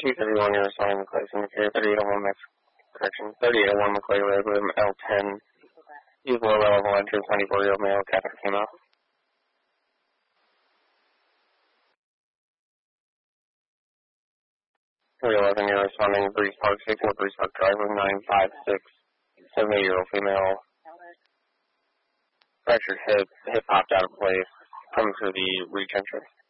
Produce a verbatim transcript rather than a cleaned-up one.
two thirty-one, you're responding to McClay Cemetery, thirty-eight oh one, correction, thirty-eight oh one McClay Road, room L ten. Use low level entrance, ninety-four-year-old male, catheter came out. three eleven, you're responding to Breeze Park, six four Breeze Park Drive, room nine five six, seventy-eight-year-old female, fractured hip, hip popped out of place, coming through the reach entrance.